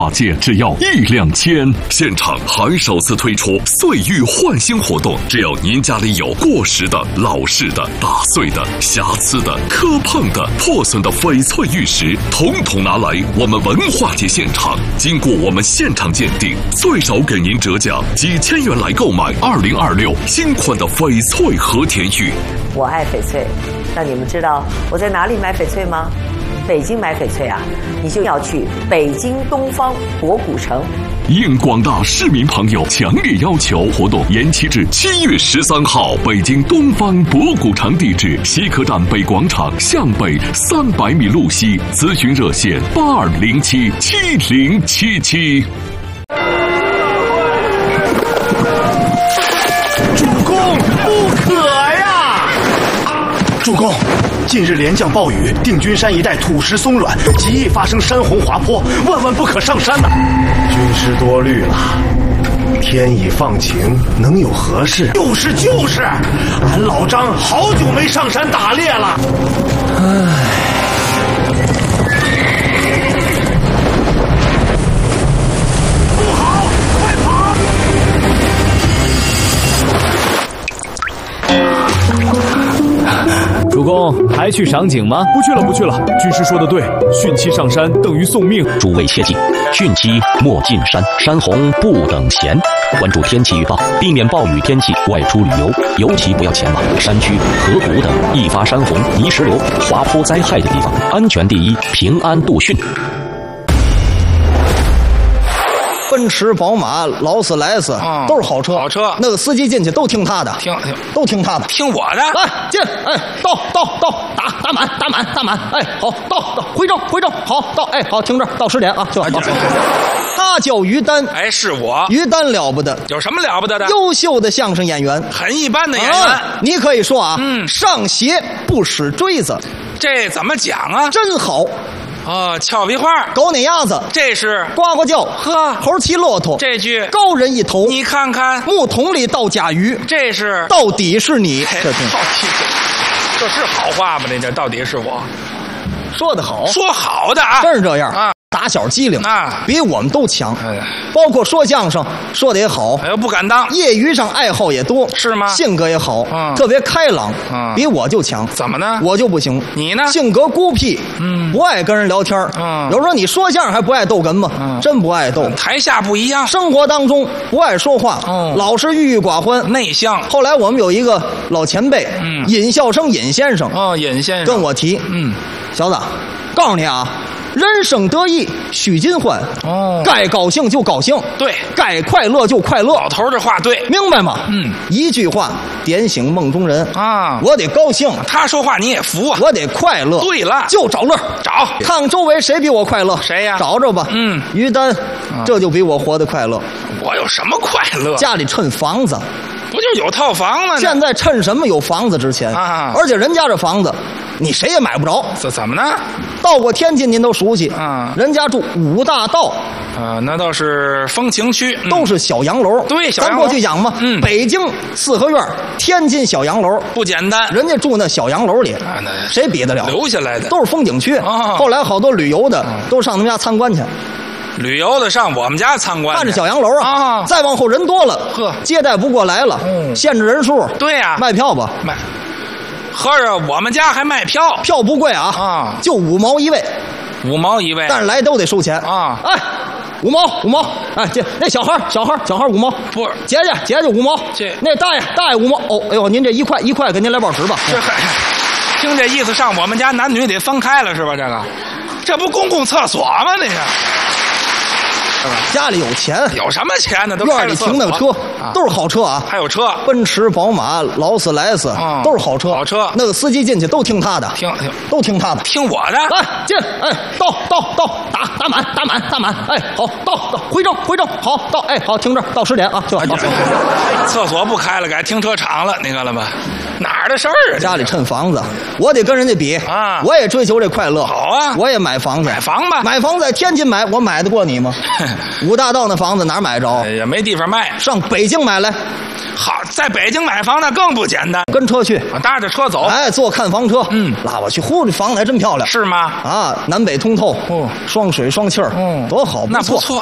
跨界只要1-2千，现场还首次推出岁玉换新活动，只要您家里有过时的、老式的、打碎的、瑕疵的、磕碰的、破损的翡翠玉石，统统拿来我们文化节现场，经过我们现场鉴定，最少给您折价几千元来购买2026新款的翡翠和田玉。 我爱翡翠，那你们知道我在哪里买翡翠吗？北京买翡翠啊，你就要去北京东方博古城。 应广大市民朋友强烈要求，活动延期至7月13号。北京东方博古城地址：西客站北广场向北300米路西。咨询热线82077077。 主公不可呀！主公，近日连降暴雨，定军山一带土石松软，极易发生山洪滑坡，万万不可上山呐！军师多虑了，天已放晴，能有何事？就是，俺老张好久没上山打猎了。不好，快跑！ 主公还去赏景吗？ 不去了。军师说的对，汛期上山等于送命。 诸位切记，汛期莫进山，山洪不等闲。关注天气预报，避免暴雨天气外出旅游，尤其不要前往山区、河谷等易发山洪、泥石流、滑坡灾害的地方。安全第一，平安度汛。 奔驰、宝马、劳斯莱斯都是好车，那个司机进去都听他的，都听他的， 听我的。 来进，哎，到，打满，哎，好，到，回正，好，到，哎，好，停这儿，到10点啊，就好。他叫于丹， 哎，是我。 于丹了不得， 有什么了不得的？ 优秀的相声演员， 很一般的演员。 你可以说啊，上鞋不使锥子， 这怎么讲啊？ 真好。 俏皮话， 狗撵鸭子， 这是呱呱叫， 呵， 猴骑骆驼， 这句高人一头， 你看看， 木桶里倒甲鱼， 这是到底是你， 这是好话吗？这到底是我说的好， 说好的啊， 真是这样啊。 打小机灵啊， 比我们都强，包括说相声说的也好， 又不敢当， 业余上爱好也多， 是吗？ 性格也好，特别开朗，比我就强。 怎么呢？ 我就不行。 你呢？ 性格孤僻，不爱跟人聊天，有时候你说相声还不爱逗哏吗？真不爱逗。 台下不一样， 生活当中不爱说话，老是郁郁寡欢， 内向。 后来我们有一个老前辈，尹笑生尹先生， 尹先生跟我提，小子，告诉你啊。人生得意须尽欢，该高兴就高兴， 对， 该快乐就快乐。 老头这话对， 明白吗？一句话点醒梦中人啊！ 我得高兴， 他说话你也服啊！ 我得快乐。 对了， 就找乐， 找看看周围谁比我快乐？ 谁呀？ 找着吧。于丹，这就比我活得快乐。 我有什么快乐？ 家里趁房子， 不就有套房吗？ 现在趁什么有房子值钱啊？ 而且人家这房子，你谁也买不着。 这怎么呢？ 到过天津您都熟悉啊， 人家住5大道。 那倒是风情区， 都是小洋楼。 对，小洋楼。咱过去讲嘛，北京4合院，天津小洋楼不简单。 人家住那小洋楼里，谁比得了？ 留下来的都是风景区。后来好多旅游的都上他们家参观去。 旅游的上我们家参观， 看着小洋楼啊，再往后人多了，接待不过来了，限制人数。 对呀， 卖票吧， 卖。合着我们家还卖票， 票不贵啊，就5毛一位 ，5毛一位， 但是来都得收钱啊！ 哎，5毛，哎，这那小孩5毛， 不是姐姐5毛， 这那大爷5毛，哦，哎呦，您这一块给您来报纸吧。 听这意思，上我们家男女得分开了是吧？这不公共厕所吗？那个。 家里有钱， 有什么钱呢？都院里停那个车都是好车啊， 还有车， 奔驰、宝马、劳斯莱斯都是好车，那个司机进去都听他的，都听他的， 听我的。 来进，哎，到，打满，哎，好，到，回正，好，到，哎，好，停这儿，到10点啊，就好。 厕所不开了，改停车场了，你看了吧？哪儿的事儿啊？ 家里趁房子，我得跟人家比啊！ 我也追求这快乐。 好啊， 我也买房子， 买房吧。 买房在天津买，我买得过你吗？5大道那房子哪儿买着？ 也没地方卖， 上北京买来。 好， 在北京买房那更不简单， 跟车去， 搭着车走。 哎，坐看房车，拉我去，嚯，这房子还真漂亮， 是吗？ 啊，南北通透，双水双气儿，多好， 那不错。